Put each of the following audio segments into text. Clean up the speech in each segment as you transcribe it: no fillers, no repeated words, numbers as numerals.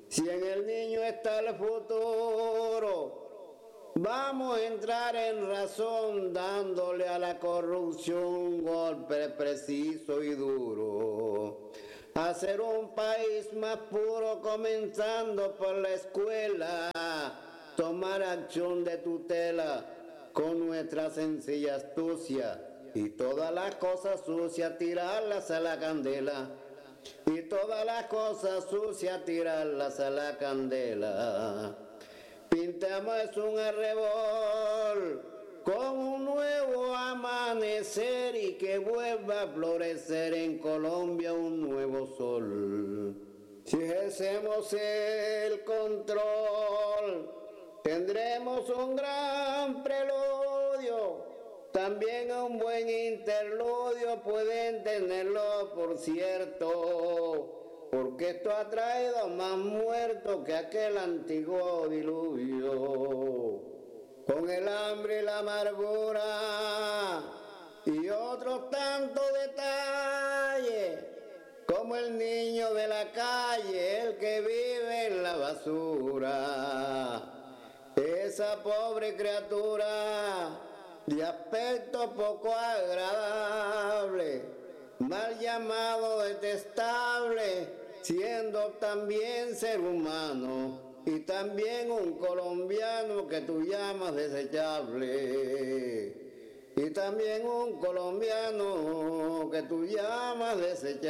Si en el niño está el futuro, vamos a entrar en razón dándole a la corrupción un golpe preciso y duro. Hacer un país más puro comenzando por la escuela, tomar acción de tutela con nuestra sencilla astucia y todas las cosas sucias tirarlas a la candela. Y todas las cosas sucias tirarlas a la candela. Pintamos un arrebol con un nuevo amanecer y que vuelva a florecer en Colombia un nuevo sol. Si ejercemos el control, tendremos un gran preludio. También un buen interludio pueden tenerlo, por cierto, porque esto ha traído más muertos que aquel antiguo diluvio. Con el hambre y la amargura y otros tantos detalles, como el niño de la calle, el que vive en la basura. Esa pobre criatura de aspecto poco agradable, mal llamado detestable, siendo también ser humano y también un colombiano que tú llamas desechable. Y también un colombiano que tú llamas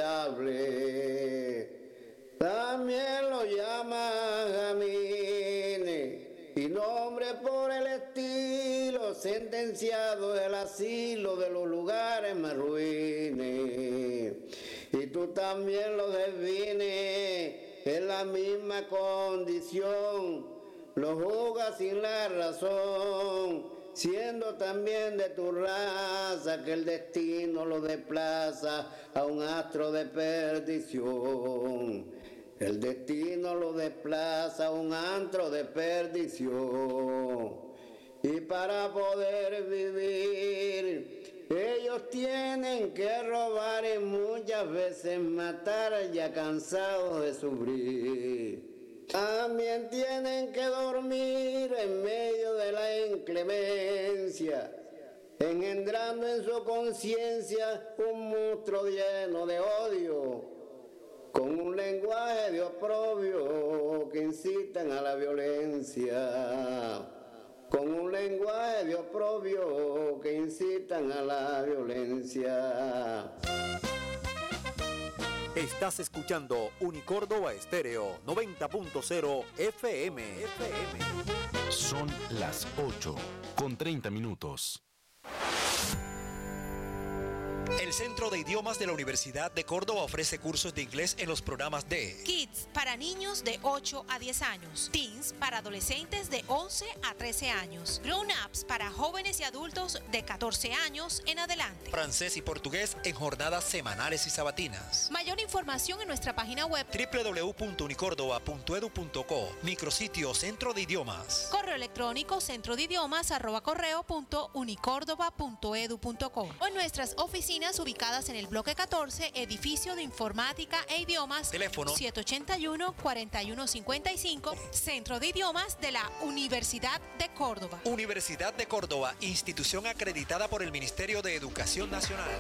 desechable. También lo llaman Jamine y nombre por el estilo, sentenciado del asilo de los lugares más ruines. Y tú también lo devines en la misma condición, lo juzgas sin la razón, siendo también de tu raza que el destino lo desplaza a un astro de perdición. El destino lo desplaza a un antro de perdición. Y para poder vivir, ellos tienen que robar y muchas veces matar, ya cansados de sufrir. También tienen que dormir en medio de la inclemencia, engendrando en su conciencia un monstruo lleno de odio, con un lenguaje de oprobio que incitan a la violencia. Con un lenguaje de oprobio que incitan a la violencia. Estás escuchando Unicórdoba Estéreo 90.0 FM. Son las 8:30. El Centro de Idiomas de la Universidad de Córdoba ofrece cursos de inglés en los programas de Kids para niños de 8 a 10 años, Teens para adolescentes de 11 a 13 años, Grown Ups para jóvenes y adultos de 14 años en adelante, francés y portugués en jornadas semanales y sabatinas. Mayor información en nuestra página web www.unicordoba.edu.co, micrositio Centro de Idiomas. Correo electrónico centrodeidiomas@correo.unicordoba.edu.co o en nuestras oficinas ubicadas en el bloque 14, edificio de informática e idiomas, teléfono 781-4155, Centro de Idiomas de la Universidad de Córdoba. Universidad de Córdoba, institución acreditada por el Ministerio de Educación Nacional.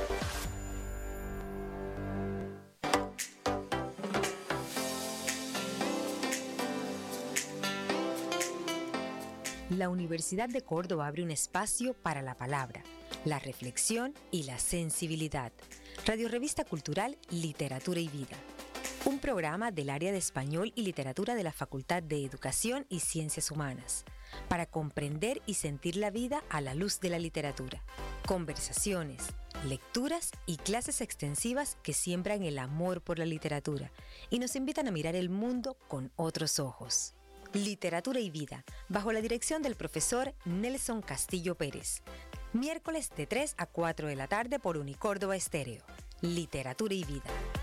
La Universidad de Córdoba abre un espacio para la palabra, la reflexión y la sensibilidad. Radio Revista Cultural Literatura y Vida. Un programa del área de Español y Literatura de la Facultad de Educación y Ciencias Humanas, para comprender y sentir la vida a la luz de la literatura. Conversaciones, lecturas y clases extensivas que siembran el amor por la literatura y nos invitan a mirar el mundo con otros ojos. Literatura y Vida, bajo la dirección del profesor Nelson Castillo Pérez. Miércoles de 3 a 4 de la tarde por Unicórdoba Estéreo. Literatura y Vida.